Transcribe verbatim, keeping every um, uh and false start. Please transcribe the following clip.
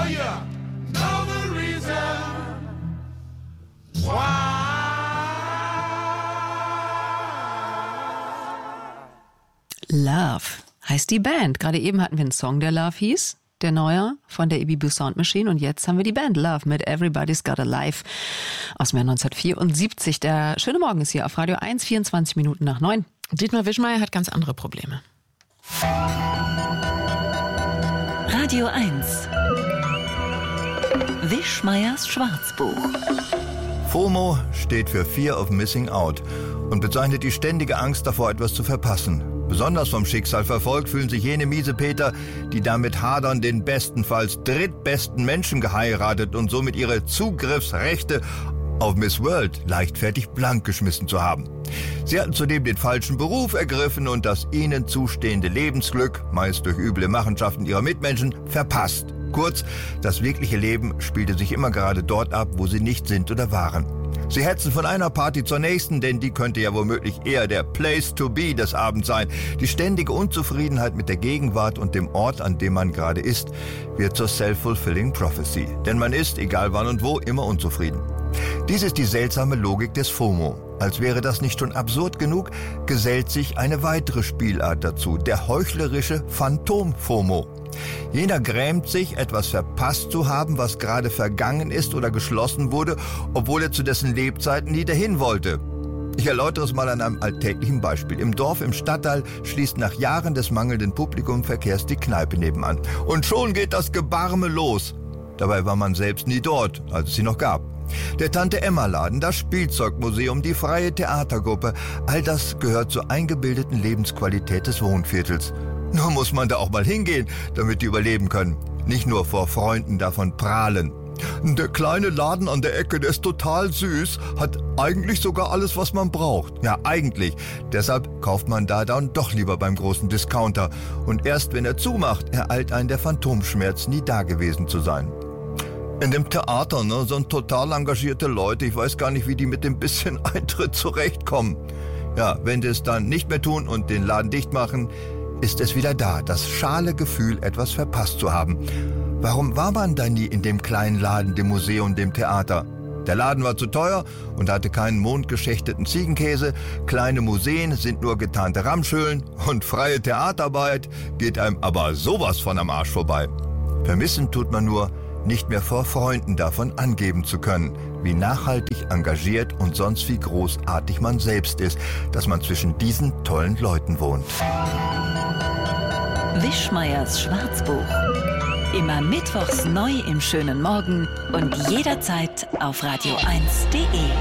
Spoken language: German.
Oh, you know the reason why. Love heißt die Band. Gerade eben hatten wir einen Song, der Love hieß, der neue von der Ibibu Sound Machine. Und jetzt haben wir die Band Love mit Everybody's Got a Life aus dem Jahr neunzehnhundertvierundsiebzig. Der schöne Morgen ist hier auf Radio eins, vierundzwanzig Minuten nach neun. Dietmar Wischmeier hat ganz andere Probleme. Radio eins. Wischmeiers Schwarzbuch. FOMO steht für Fear of Missing Out und bezeichnet die ständige Angst davor, etwas zu verpassen. Besonders vom Schicksal verfolgt fühlen sich jene Miesepeter, die damit hadern, den bestenfalls drittbesten Menschen geheiratet und somit ihre Zugriffsrechte auf Miss World leichtfertig blank geschmissen zu haben. Sie hatten zudem den falschen Beruf ergriffen und das ihnen zustehende Lebensglück, meist durch üble Machenschaften ihrer Mitmenschen, verpasst. Kurz, das wirkliche Leben spielte sich immer gerade dort ab, wo sie nicht sind oder waren. Sie hetzen von einer Party zur nächsten, denn die könnte ja womöglich eher der Place to be des Abends sein. Die ständige Unzufriedenheit mit der Gegenwart und dem Ort, an dem man gerade ist, wird zur self-fulfilling prophecy. Denn man ist, egal wann und wo, immer unzufrieden. Dies ist die seltsame Logik des FOMO. Als wäre das nicht schon absurd genug, gesellt sich eine weitere Spielart dazu, der heuchlerische Phantom-FOMO. Jener grämt sich, etwas verpasst zu haben, was gerade vergangen ist oder geschlossen wurde, obwohl er zu dessen Lebzeiten nie dahin wollte. Ich erläutere es mal an einem alltäglichen Beispiel. Im Dorf, im Stadtteil schließt nach Jahren des mangelnden Publikumverkehrs die Kneipe nebenan. Und schon geht das Gebarme los. Dabei war man selbst nie dort, als es sie noch gab. Der Tante-Emma-Laden, das Spielzeugmuseum, die freie Theatergruppe, all das gehört zur eingebildeten Lebensqualität des Wohnviertels. Nur muss man da auch mal hingehen, damit die überleben können. Nicht nur vor Freunden davon prahlen. Der kleine Laden an der Ecke, der ist total süß, hat eigentlich sogar alles, was man braucht. Ja, eigentlich. Deshalb kauft man da dann doch lieber beim großen Discounter. Und erst wenn er zumacht, ereilt einen der Phantomschmerz, nie dagewesen zu sein. In dem Theater, ne, sind total engagierte Leute. Ich weiß gar nicht, wie die mit dem bisschen Eintritt zurechtkommen. Ja, wenn die es dann nicht mehr tun und den Laden dicht machen, ist es wieder da, das schale Gefühl, etwas verpasst zu haben. Warum war man da nie in dem kleinen Laden, dem Museum, dem Theater? Der Laden war zu teuer und hatte keinen mondgeschächteten Ziegenkäse. Kleine Museen sind nur getarnte Ramschhöhlen und freie Theaterarbeit geht einem aber sowas von am Arsch vorbei. Vermissen tut man nur, nicht mehr vor Freunden davon angeben zu können, wie nachhaltig, engagiert und sonst wie großartig man selbst ist, dass man zwischen diesen tollen Leuten wohnt. Wischmeiers Schwarzbuch. Immer mittwochs neu im schönen Morgen und jederzeit auf radio eins punkt de.